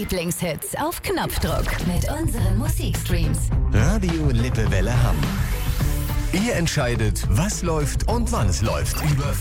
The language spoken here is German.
Lieblingshits auf Knopfdruck mit unseren Musikstreams. Radio Lippewelle Hamm. Ihr entscheidet, was läuft und wann es läuft. Über